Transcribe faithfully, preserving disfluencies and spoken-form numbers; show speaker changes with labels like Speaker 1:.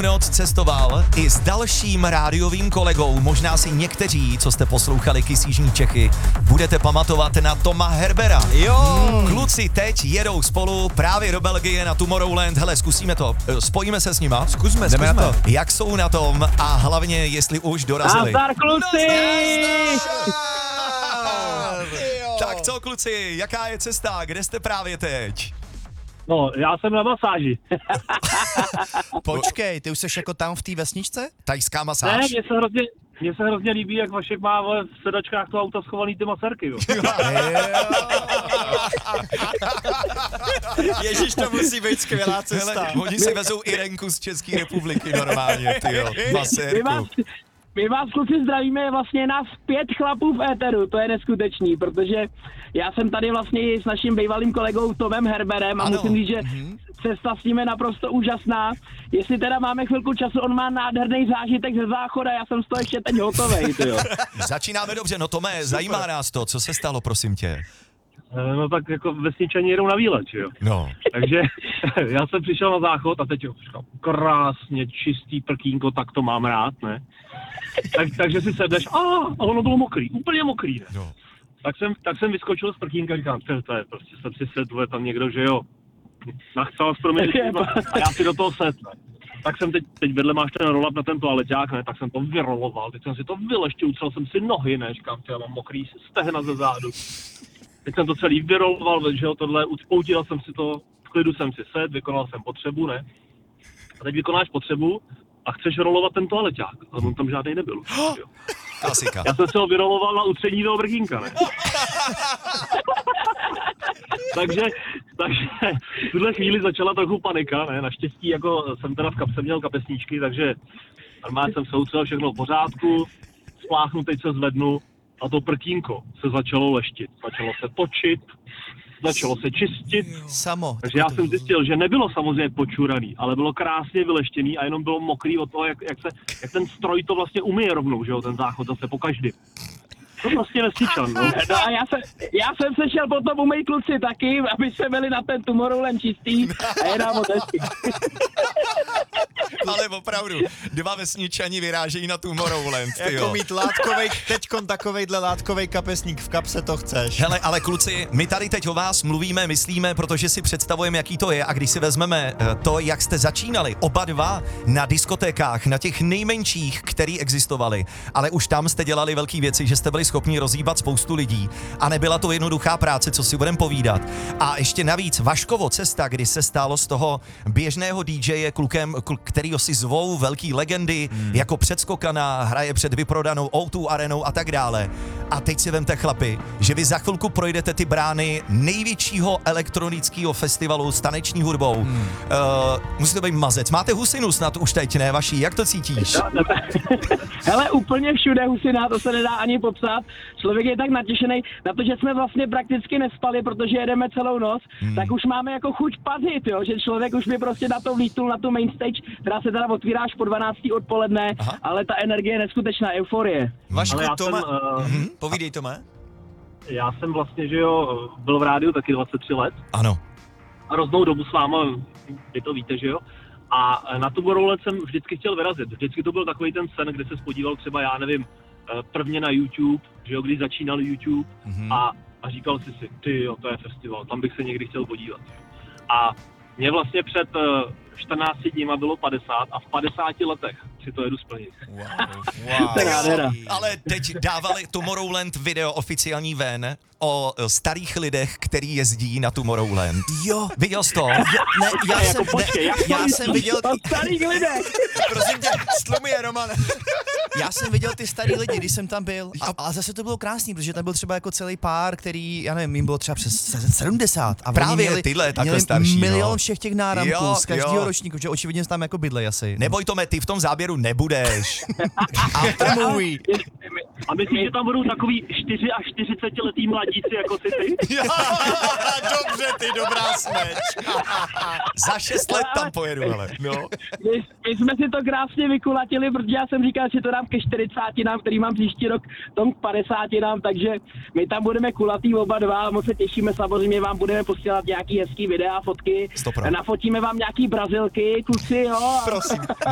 Speaker 1: noc cestoval i s dalším rádiovým kolegou. Možná si někteří, co jste poslouchali Kiss Jižní Čechy, budete pamatovat na Toma Herbera.
Speaker 2: Jo!
Speaker 1: Hmm, kluci teď jedou spolu právě do Belgie na Tomorrowland. Hele, zkusíme to. Spojíme se s nima.
Speaker 2: Zkusme,
Speaker 1: Jdeme
Speaker 2: zkusme.
Speaker 1: na to. Jak jsou na tom a hlavně, jestli už dorazili.
Speaker 3: Nazdar, kluci!
Speaker 1: Tak co, kluci, jaká je cesta? Kde jste právě teď?
Speaker 3: No, já jsem na masáži.
Speaker 2: Počkej, ty už jsi jako tam v té vesničce?
Speaker 1: Tajská
Speaker 3: Ne,
Speaker 1: masáž?
Speaker 3: mně se hrozně, mně se hrozně líbí, jak Vašek má vole, v sedačkách to auta schovaný ty maserky, jo.
Speaker 2: Ježíš, to musí být skvělá cesta.
Speaker 1: Hele, oni si vezou Irenku z České republiky normálně, tyjo,
Speaker 3: My
Speaker 1: masérku.
Speaker 3: vás, my vás kluci zdravíme, vlastně nás pět chlapů v éteru, to je neskutečný, protože já jsem tady vlastně s naším bývalým kolegou Tomem Herberem a
Speaker 1: Ano.
Speaker 3: musím říct, že cesta s ním je naprosto úžasná. Jestli teda máme chvilku času, on má nádherný zážitek ze záchoda, já jsem z toho ještě teď hotovej, tyjo.
Speaker 1: Začínáme dobře, no Tome, zajímá nás to, co se stalo, prosím tě.
Speaker 3: Eh, No tak jako vesničani jedou na výlet, že jo.
Speaker 1: No.
Speaker 3: Takže já jsem přišel na záchod a teď jo, říkám, krásně čistý prkínko, tak to mám rád, ne? Tak, takže si sedneš, a, a ono bylo mokrý, úplně mokrý, ne?
Speaker 1: No.
Speaker 3: Tak jsem, tak jsem vyskočil z prkínka a říkám, to, to je prostě, jsem si sedl, tam někdo, že jo, nachcel s proměnitím a já si do toho sedl, ne? Tak jsem teď, teď vedle máš ten roll-up na ten toaleťák, ne, tak jsem to vyroloval, teď jsem si to vyleštil, utřel jsem si nohy, ne, říkám, já mám mokrý stehna ze zádu. Teď jsem to celý vyroloval, že jo, tohle, uspoutil jsem si to, v klidu jsem si sedl, vykonal jsem potřebu, ne. A teď vykonáš potřebu a chceš rolovat ten toaleťák, ale on tam žádnej nebyl, jo.
Speaker 1: Klasika.
Speaker 3: Já jsem se ho vyroloval na utření toho brkínka, ne? takže, takže v tuhle chvíli začala trochu panika, ne? Naštěstí jako jsem teda v kapse měl kapesníčky, takže normálně jsem se utřel všechno v pořádku, spláchnu, teď se zvednu a to prkínko se začalo leštit, začalo se točit, začalo se čistit.
Speaker 2: Samo.
Speaker 3: Takže já jsem zjistil, že nebylo samozřejmě počuraný, ale bylo krásně vyleštěný a jenom bylo mokrý od toho, jak, jak, se, jak ten stroj to vlastně umyje rovnou, že jo, ten záchod zase po každý. To prostě neslyšel, no. No a já, se, já jsem se šel potom umýt kluci taky, aby se byli na ten Tomorrowland čistý a je nám moc hezky.
Speaker 1: Ale opravdu, dva vesničani vyrážejí na Tomorrowland, tyjo.
Speaker 2: Jako mít látkovej, teďkon takovejhle látkovej kapesník v kapse, to chceš.
Speaker 1: Hele, ale kluci, my tady teď o vás mluvíme, myslíme, protože si představujeme, jaký to je a když si vezmeme eh, to, jak jste začínali, oba dva na diskotékách, na těch nejmenších, který existovaly, ale už tam jste dělali velké věci, že jste byli schopni rozhýbat spoustu lidí a nebyla to jednoduchá práce, co si budeme povídat. A ještě navíc Vaškovo cesta, kdy se stalo z toho běžného dý džeje klukem, kl- kterýho si zvou velký legendy, hmm. jako předskokana, hraje před vyprodanou ó dva arenou a tak dále. A teď si vemte chlapi, že vy za chvilku projdete ty brány největšího elektronického festivalu s taneční hudbou. Hmm. Uh, musí to být mazec. Máte husinu snad už teď, ne vaší? Jak to cítíš?
Speaker 3: Hele, úplně všude husina, to se nedá ani popsat. Člověk je tak natěšený na to, že jsme vlastně prakticky nespali, protože jedeme celou noc, hmm. tak už máme jako chuť pazit, jo, že člověk už by prostě na to vlítnul, na tu main stage, která se teda otvírá až po dvanácté odpoledne, aha, ale ta energie je neskutečná, euforie.
Speaker 2: Vašku,
Speaker 3: já
Speaker 2: Toma,
Speaker 3: jsem, uh,
Speaker 2: mm-hmm. povídej, Tome.
Speaker 3: Já jsem vlastně, že jo, byl v rádiu taky dvacet tři let.
Speaker 1: Ano.
Speaker 3: A hroznou dobu s váma, vy to víte, že jo? A na Tomorrowland jsem vždycky chtěl vyrazit. Vždycky to byl takový ten sen, kde se spodíval třeba, já nevím, prvně na YouTube, že jo, když začínal YouTube, mm-hmm, a, a říkal si si, ty jo, to je festival, tam bych se někdy chtěl podívat. A mě vlastně před čtrnácti dníma bylo padesát a v padesáti letech si to jedu splnit.
Speaker 2: Wow, wow.
Speaker 3: To je nádhera.
Speaker 1: Ale teď dávali Tomorrowland video oficiální ven o starých lidech, který jezdí na Tomorrowland.
Speaker 2: Jo.
Speaker 1: Viděl jsi to?
Speaker 2: Jo, ne, já
Speaker 3: Jako
Speaker 2: jsem,
Speaker 3: počkej,
Speaker 2: ne,
Speaker 3: jak
Speaker 2: já
Speaker 3: to
Speaker 2: jsem
Speaker 3: myslíš?
Speaker 2: viděl,
Speaker 3: O starých lidech.
Speaker 2: prosím tě, slum je, Roman. Já jsem viděl ty starý lidi, když jsem tam byl, a, a zase to bylo krásný, protože tam byl třeba jako celý pár, který, já nevím, jim bylo třeba přes sedmdesát. A
Speaker 1: Právě
Speaker 2: měli,
Speaker 1: tyhle takhle
Speaker 2: měli
Speaker 1: starší,
Speaker 2: milion
Speaker 1: no.
Speaker 2: všech těch náramků
Speaker 1: Jo,
Speaker 2: z každého
Speaker 1: jo.
Speaker 2: ročníku, že očividně tam jako bydlej asi.
Speaker 1: Neboj Tome, ty v tom záběru nebudeš.
Speaker 2: Aftermovie.
Speaker 3: A myslím, že tam budou takový čtyři až čtyřicetiletý mladíci jako si ty?
Speaker 1: Dobře, ty dobrá smeč. Za šest let tam pojedu, ale. No.
Speaker 3: My, my jsme si to krásně vykulatili, protože já jsem říkal, že to dám ke čtyřicátinám, který mám příští rok, tom k padesátinám, takže my tam budeme kulatý oba dva a moc se těšíme, samozřejmě vám budeme posílat nějaký hezký videa, fotky,
Speaker 1: sto procent.
Speaker 3: nafotíme vám nějaký Brazilky, kluci, jo.
Speaker 2: Prosím.